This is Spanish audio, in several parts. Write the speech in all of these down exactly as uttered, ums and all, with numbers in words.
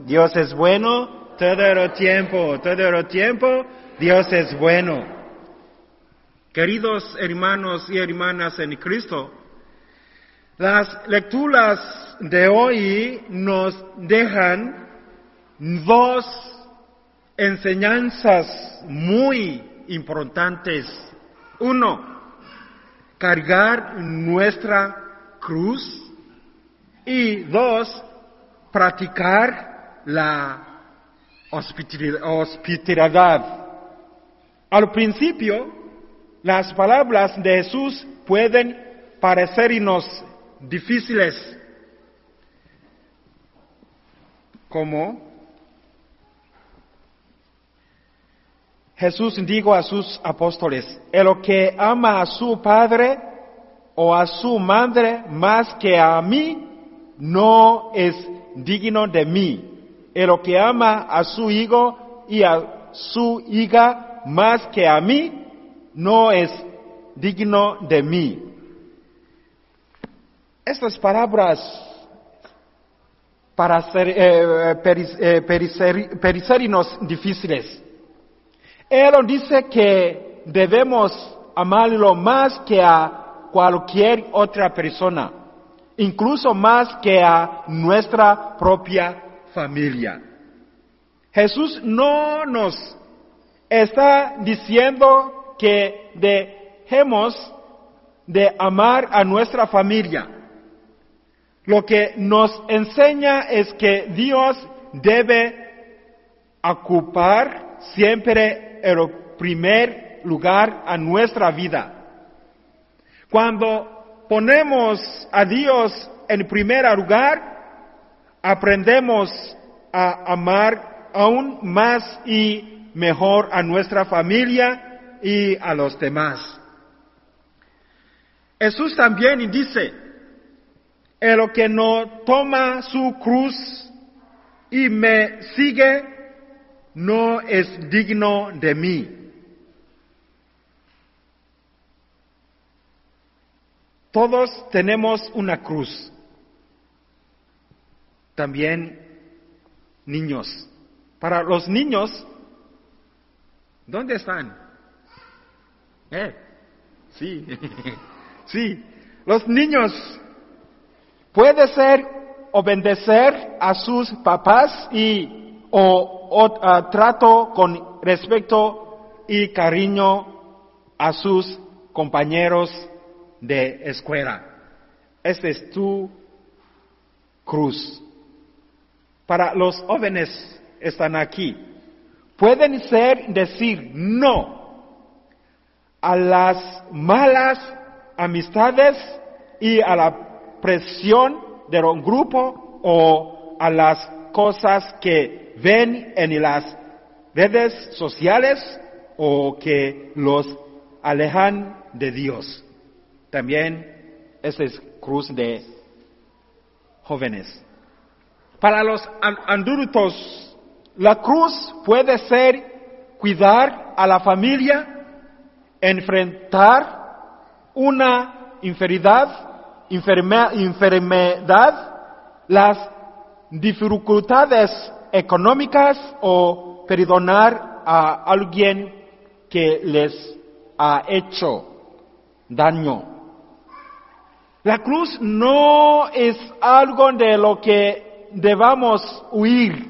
Dios es bueno todo el tiempo, todo el tiempo Dios es bueno. Queridos hermanos y hermanas en Cristo, las lecturas de hoy nos dejan dos enseñanzas muy importantes. Uno, cargar nuestra cruz. Y dos, practicar la hospitalidad. Al principio, las palabras de Jesús pueden parecernos difíciles, como Jesús dijo a sus apóstoles: el que ama a su padre o a su madre más que a mí, no es digno de mí. El que ama a su hijo y a su hija más que a mí, no es digno de mí. Estas palabras para ser, eh, peris, eh, pericer, pericernos difíciles. Él dice que debemos amarlo más que a cualquier otra persona, incluso más que a nuestra propia familia. Jesús no nos está diciendo que dejemos de amar a nuestra familia. Lo que nos enseña es que Dios debe ocupar siempre el primer lugar a nuestra vida. Cuando ponemos a Dios en primer lugar, aprendemos a amar aún más y mejor a nuestra familia y a los demás. Jesús también dice: el que no toma su cruz y me sigue, no es digno de mí. Todos tenemos una cruz. También niños. Para los niños, ¿dónde están? ¿Eh? Sí. Sí. Los niños pueden ser obedecer a sus papás y o, o uh, trato con respeto y cariño a sus compañeros de escuela. Esta es tu cruz. Para los jóvenes están aquí. Pueden ser decir no a las malas amistades y a la presión de un grupo o a las cosas que ven en las redes sociales o que los alejan de Dios. También esta es cruz de jóvenes. Para los adultos, la cruz puede ser cuidar a la familia, enfrentar una enfermedad, enferme, enfermedad, las dificultades económicas o perdonar a alguien que les ha hecho daño. La cruz no es algo de lo que debamos huir.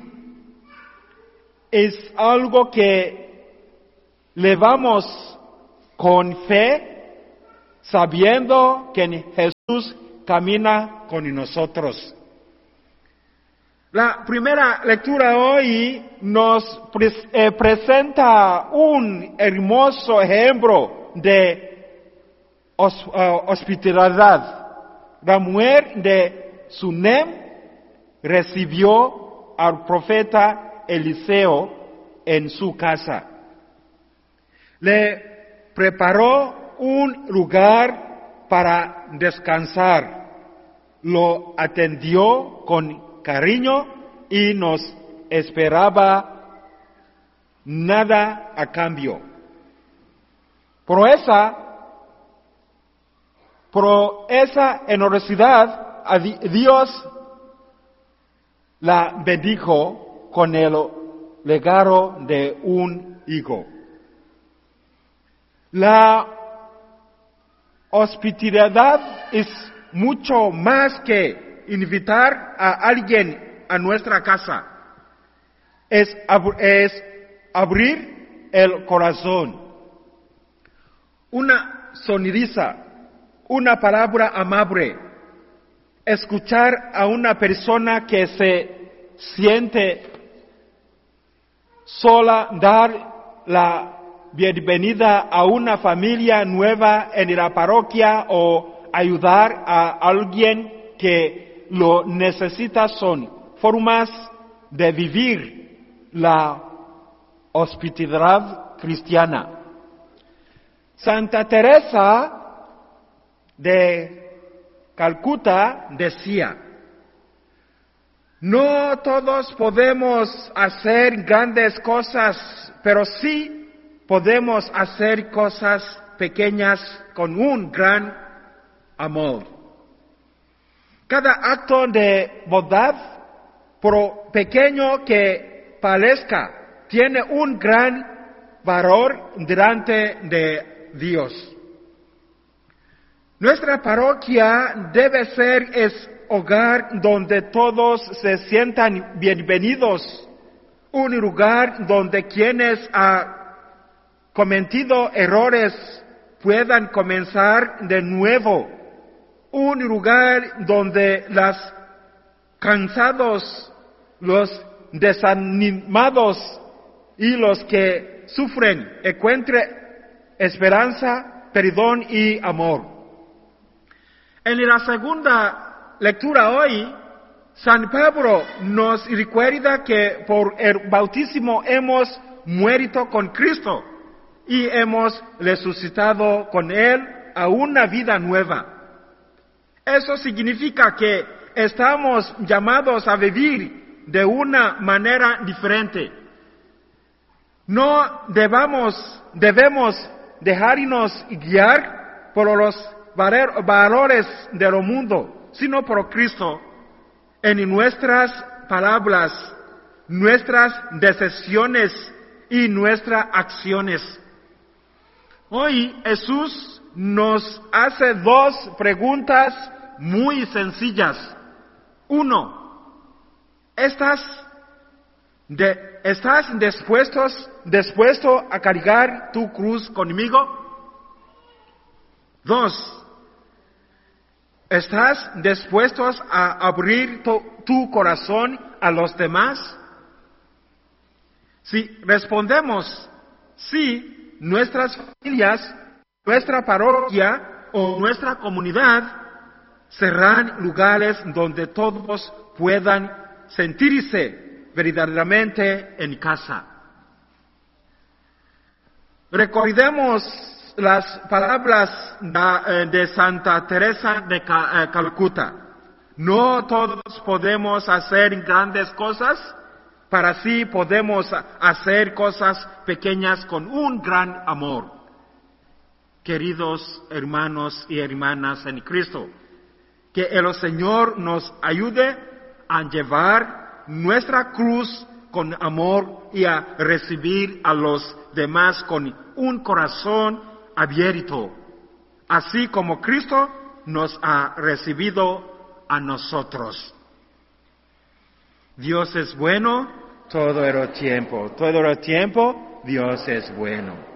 Es algo que llevamos con fe, sabiendo que Jesús camina con nosotros. La primera lectura hoy nos pre- eh, presenta un hermoso ejemplo de hos- uh, hospitalidad. La mujer de Sunem recibió al profeta Eliseo en su casa. Le preparó un lugar para descansar. Lo atendió con cariño y nos esperaba nada a cambio. Por esa, por esa generosidad, Dios la bendijo con el legado de un hijo. La hospitalidad es mucho más que invitar a alguien a nuestra casa. Es, ab- es abrir el corazón. Una sonrisa, una palabra amable, escuchar a una persona que se siente sola, dar la bienvenida a una familia nueva en la parroquia o ayudar a alguien que lo necesita son formas de vivir la hospitalidad cristiana. Santa Teresa de Calcuta decía: no todos podemos hacer grandes cosas, pero sí podemos hacer cosas pequeñas con un gran amor. Cada acto de bondad, por pequeño que parezca, tiene un gran valor delante de Dios. Nuestra parroquia debe ser es hogar donde todos se sientan bienvenidos, un lugar donde quienes han cometido errores puedan comenzar de nuevo, un lugar donde los cansados, los desanimados y los que sufren encuentren esperanza, perdón y amor. En la segunda lectura hoy, San Pablo nos recuerda que por el bautismo hemos muerto con Cristo y hemos resucitado con Él a una vida nueva. Eso significa que estamos llamados a vivir de una manera diferente. No debamos, debemos dejarnos guiar por los valores del mundo, sino por Cristo en nuestras palabras, nuestras decisiones y nuestras acciones. Hoy Jesús nos hace dos preguntas muy sencillas. Uno, ¿estás, de, ¿estás dispuestos, dispuesto a cargar tu cruz conmigo? Dos, ¿estás dispuestos a abrir tu, tu corazón a los demás? Si respondemos sí, nuestras familias, nuestra parroquia o nuestra comunidad serán lugares donde todos puedan sentirse verdaderamente en casa. Recordemos las palabras de Santa Teresa de Calcuta. No todos podemos hacer grandes cosas, para así podemos hacer cosas pequeñas con un gran amor. Queridos hermanos y hermanas en Cristo, que el Señor nos ayude a llevar nuestra cruz con amor y a recibir a los demás con un corazón abierto, así como Cristo nos ha recibido a nosotros. Dios es bueno todo el tiempo, todo el tiempo Dios es bueno.